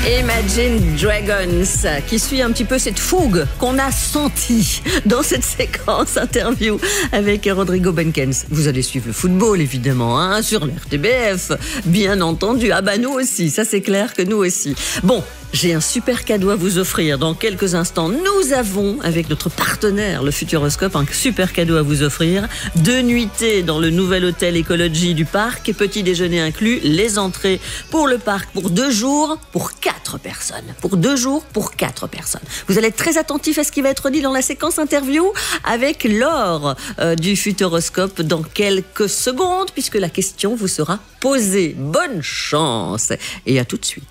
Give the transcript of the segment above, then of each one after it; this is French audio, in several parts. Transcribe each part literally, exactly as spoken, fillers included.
Imagine Dragons, qui suit un petit peu cette fougue qu'on a sentie dans cette séquence interview avec Rodrigo Benkens. Vous allez suivre le football, évidemment, hein, sur l'R T B F, bien entendu. Ah bah nous aussi, ça c'est clair que nous aussi. Bon, j'ai un super cadeau à vous offrir dans quelques instants. Nous avons, avec notre partenaire, le Futuroscope, un super cadeau à vous offrir. Deux nuitées dans le nouvel hôtel Ecology du parc, petit déjeuner inclus, les entrées pour le parc pour deux jours, pour quatre personnes. Pour deux jours, pour quatre personnes. Vous allez être très attentifs à ce qui va être dit dans la séquence interview avec Laure euh, du Futuroscope dans quelques secondes, puisque la question vous sera posée. Bonne chance et à tout de suite.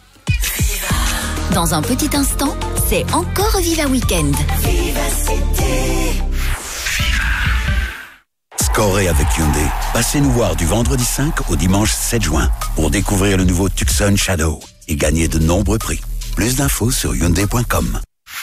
Dans un petit instant, c'est encore Viva Weekend. Scorez avec Hyundai. Passez nous voir du vendredi cinq au dimanche sept juin pour découvrir le nouveau Tucson Shadow et gagner de nombreux prix. Plus d'infos sur hyundai point com.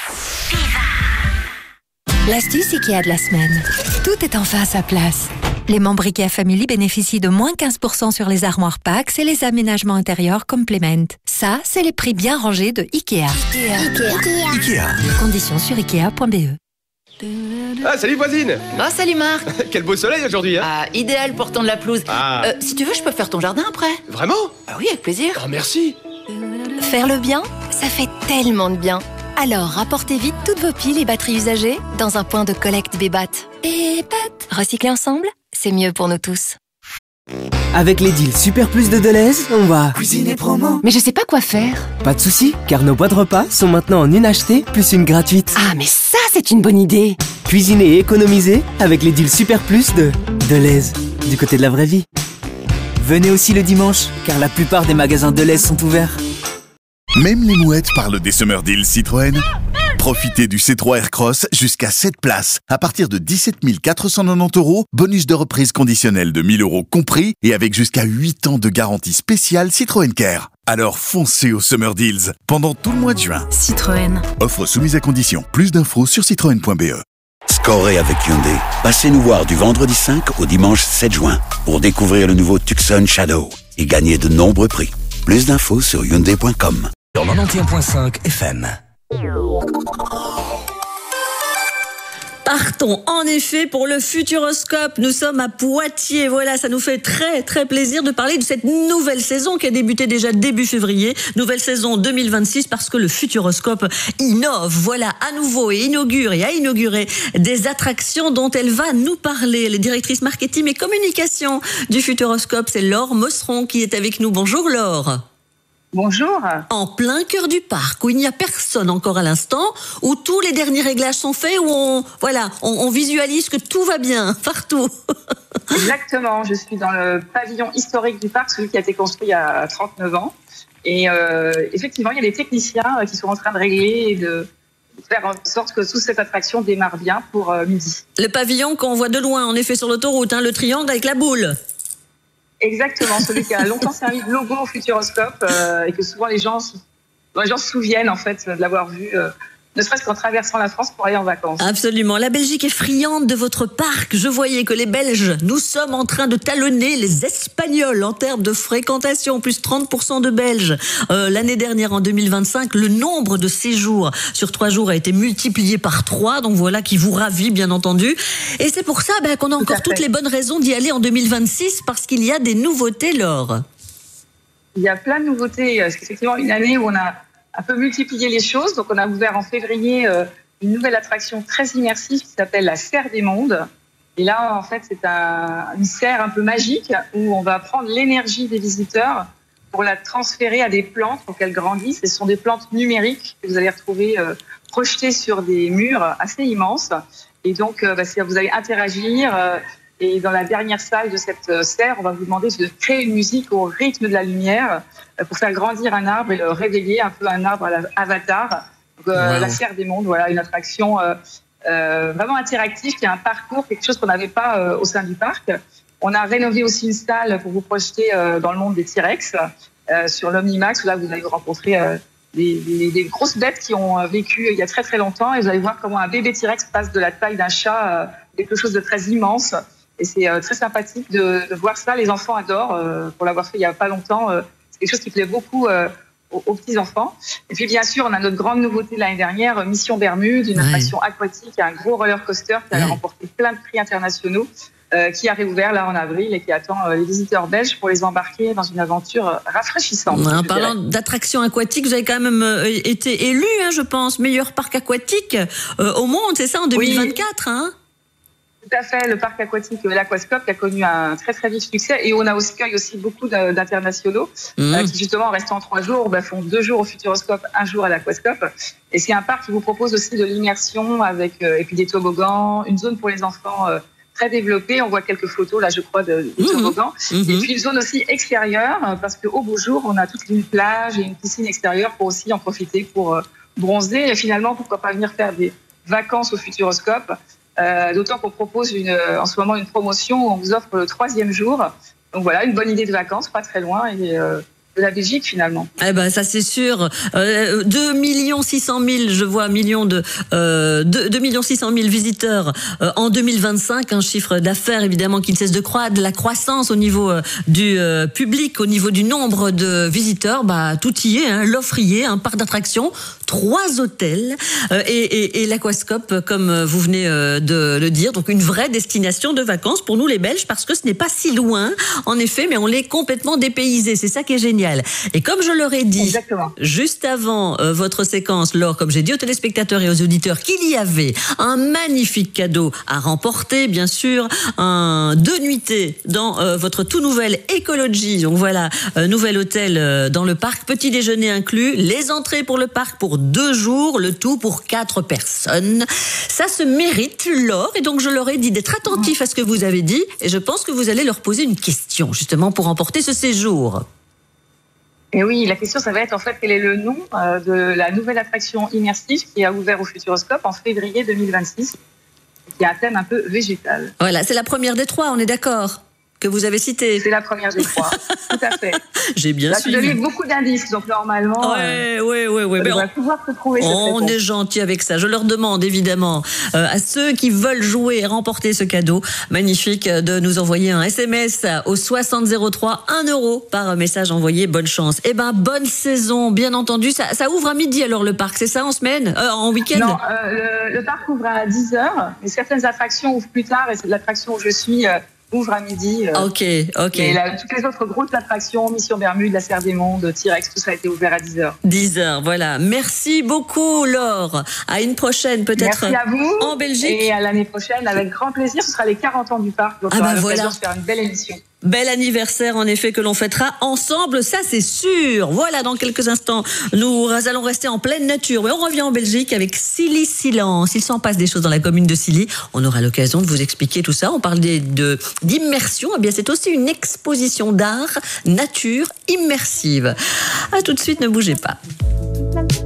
L'astuce IKEA de la semaine. Tout est enfin à sa place. Les membres IKEA Family bénéficient de moins quinze pour cent sur les armoires Pax et les aménagements intérieurs Complement. Ça, c'est les prix bien rangés de IKEA. IKEA. Ikea. Ikea. Conditions sur ikea point b e. Ah, salut voisine. Oh, salut Marc. Quel beau soleil aujourd'hui, hein. Ah, idéal pour tendre la pelouse. Ah. Euh, si tu veux, je peux faire ton jardin après. Vraiment? Ah oui, avec plaisir. Oh, merci. Faire le bien, ça fait tellement de bien. Alors, rapportez vite toutes vos piles et batteries usagées dans un point de collecte Bébat. Bébat. Recycler ensemble, c'est mieux pour nous tous. Avec les deals Super Plus de Deleuze, on va Cuisiner promo. Mais je sais pas quoi faire. Pas de soucis, car nos boîtes repas sont maintenant en une achetée plus une gratuite. Ah, mais ça, c'est une bonne idée. Cuisiner et économiser avec les deals Super Plus de Deleuze, du côté de la vraie vie. Venez aussi le dimanche, car la plupart des magasins Deleuze sont ouverts. Même les mouettes parlent des Summer Deals Citroën. Profitez du C trois Aircross jusqu'à sept places à partir de dix-sept mille quatre cent quatre-vingt-dix euros, bonus de reprise conditionnel de mille euros compris et avec jusqu'à huit ans de garantie spéciale Citroën Care. Alors foncez aux Summer Deals pendant tout le mois de juin. Citroën. Offre soumise à condition. Plus d'infos sur citroën point b e. Scorez avec Hyundai. Passez nous voir du vendredi cinq au dimanche sept juin pour découvrir le nouveau Tucson Shadow et gagner de nombreux prix. Plus d'infos sur hyundai point com. Sur quatre-vingt-onze virgule cinq F M. Partons en effet pour le Futuroscope. Nous sommes à Poitiers. Voilà, ça nous fait très très plaisir de parler de cette nouvelle saison qui a débuté déjà début février. Nouvelle saison deux mille vingt-six parce que le Futuroscope innove. Voilà, à nouveau et inaugure et a inauguré des attractions dont elle va nous parler. Les directrices marketing et communication du Futuroscope, c'est Laure Mosseron qui est avec nous. Bonjour Laure. Bonjour. En plein cœur du parc, où il n'y a personne encore à l'instant, où tous les derniers réglages sont faits, où on, voilà, on, on visualise que tout va bien, partout. Exactement, je suis dans le pavillon historique du parc, celui qui a été construit il y a trente-neuf ans. Et euh, effectivement, il y a des techniciens qui sont en train de régler et de faire en sorte que toute cette attraction démarre bien pour euh, midi. Le pavillon qu'on voit de loin, en effet, sur l'autoroute, hein, le triangle avec la boule. Exactement, celui qui a longtemps servi de logo au Futuroscope euh, et que souvent les gens, les gens se souviennent en fait de l'avoir vu, euh, ne serait-ce qu'en traversant la France pour aller en vacances. Absolument. La Belgique est friande de votre parc. Je voyais que les Belges, nous sommes en train de talonner les Espagnols en termes de fréquentation, plus trente pour cent de Belges. Euh, l'année dernière, en deux mille vingt-cinq, le nombre de séjours sur trois jours a été multiplié par trois. Donc voilà, qui vous ravit, bien entendu. Et c'est pour ça ben, qu'on a encore toutes les bonnes raisons d'y aller en deux mille vingt-six, parce qu'il y a des nouveautés, Laure. Il y a plein de nouveautés. C'est effectivement une année où on a un peu multiplier les choses. Donc, on a ouvert en février euh, une nouvelle attraction très immersive qui s'appelle la Serre des Mondes. Et là, en fait, c'est un, une serre un peu magique où on va prendre l'énergie des visiteurs pour la transférer à des plantes pour qu'elles grandissent. Et ce sont des plantes numériques que vous allez retrouver euh, projetées sur des murs assez immenses. Et donc, euh, bah, vous allez interagir. Euh, et dans la dernière salle de cette euh, serre, on va vous demander de créer une musique au rythme de la lumière pour faire grandir un arbre et le réveiller, un peu un arbre à l'avatar. Donc, euh, wow. La Serre des Mondes, voilà, une attraction euh, euh, vraiment interactive qui a un parcours, quelque chose qu'on n'avait pas euh, au sein du parc. On a rénové aussi une salle pour vous projeter euh, dans le monde des T-Rex, euh, sur l'Omnimax, où là vous allez rencontrer euh, des, des, des grosses bêtes qui ont vécu il y a très très longtemps, et vous allez voir comment un bébé T-Rex passe de la taille d'un chat à quelque chose de très immense. Et c'est euh, très sympathique de, de voir ça. Les enfants adorent. Euh, pour l'avoir fait il y a pas longtemps, euh, c'est quelque chose qui plaît beaucoup euh, aux, aux petits-enfants. Et puis, bien sûr, on a notre grande nouveauté de l'année dernière, Mission Bermude, une Ouais. attraction aquatique, un gros roller coaster qui a Ouais. remporté plein de prix internationaux, euh, qui a réouvert là en avril et qui attend euh, les visiteurs belges pour les embarquer dans une aventure euh, rafraîchissante. En je parlant dirais. d'attractions aquatiques, vous avez quand même euh, été élu, hein, je pense, meilleur parc aquatique euh, au monde, c'est ça, en deux mille vingt-quatre, hein? Tout à fait, le parc aquatique euh, l'Aquascope qui a connu un très très vif succès et on a aussi, accueille aussi beaucoup de- d'internationaux Mmh. euh, qui justement en restant trois jours bah, font deux jours au Futuroscope, un jour à l'Aquascope. Et c'est un parc qui vous propose aussi de l'immersion avec euh, et puis des toboggans, une zone pour les enfants euh, très développée. On voit quelques photos là, je crois, de, de Mmh. toboggans. Mmh. Et puis une zone aussi extérieure euh, parce qu'au beau jour, on a toute une plage et une piscine extérieure pour aussi en profiter pour euh, bronzer. Et finalement, pourquoi pas venir faire des vacances au Futuroscope. Euh, D'autant qu'on propose une, euh, en ce moment une promotion où on vous offre le troisième jour. Donc voilà, une bonne idée de vacances, pas très loin, et euh, de la Belgique finalement. Eh ben ça c'est sûr. Euh, deux millions six cent mille, je vois millions de euh, deux millions six cent mille visiteurs euh, en deux mille vingt-cinq, un chiffre d'affaires évidemment qui ne cesse de croître, de la croissance au niveau euh, du euh, public, au niveau du nombre de visiteurs, bah tout y est, hein, l'offre y est, un parc d'attractions, trois hôtels euh, et, et, et l'Aquascope comme vous venez euh, de le dire, donc une vraie destination de vacances pour nous les Belges parce que ce n'est pas si loin en effet, mais on l'est complètement dépaysé, c'est ça qui est génial. Et comme je leur ai dit Exactement. juste avant euh, votre séquence, Laure, comme j'ai dit aux téléspectateurs et aux auditeurs qu'il y avait un magnifique cadeau à remporter, bien sûr, un deux nuitées dans euh, votre tout nouvel Ecology. Donc voilà, euh, nouvel hôtel euh, dans le parc, petit déjeuner inclus, les entrées pour le parc pour deux jours, le tout pour quatre personnes. Ça se mérite, Laure, et donc je leur ai dit d'être attentifs à ce que vous avez dit, et je pense que vous allez leur poser une question justement pour remporter ce séjour. Et oui, la question, ça va être en fait quel est le nom euh, de la nouvelle attraction immersive qui a ouvert au Futuroscope en février deux mille vingt-six, qui a un thème un peu végétal. Voilà, c'est la première des trois, on est d'accord, que vous avez cité. C'est la première des trois, tout à fait. J'ai bien Là, tu suivi. donnes beaucoup d'indices, donc normalement, Ouais, ouais, ouais, ouais. on Mais devrait pouvoir se trouver cette on réponse. est gentil avec ça. Je leur demande évidemment euh, à ceux qui veulent jouer et remporter ce cadeau magnifique de nous envoyer un S M S au soixante zéro trois, un euro par message envoyé. Bonne chance. Eh ben, bonne saison, bien entendu. Ça, ça ouvre à midi alors le parc, c'est ça, en semaine, euh, en week-end? Non, euh, le, le parc ouvre à dix heures, mais certaines attractions ouvrent plus tard, et c'est l'attraction où je suis euh, ouvre à midi. Euh, Ok, ok. Et là, toutes les autres grosses attractions, Mission Bermude, la Serre des Mondes, T-Rex, tout ça a été ouvert à dix heures. dix heures, voilà. Merci beaucoup, Laure. À une prochaine, peut-être Merci à vous. en Belgique. Et à l'année prochaine, avec grand plaisir. Ce sera les quarante ans du parc. Donc, Ah on aura bah l'occasion voilà. de faire une belle émission. Bel anniversaire, en effet, que l'on fêtera ensemble, ça c'est sûr. Voilà, dans quelques instants, nous allons rester en pleine nature. Mais on revient en Belgique avec Silly Silence. Il s'en passe des choses dans la commune de Silly. On aura l'occasion de vous expliquer tout ça. On parle des- de, d'immersion. Eh bien, c'est aussi une exposition d'art, nature immersive. À tout de suite, ne bougez pas.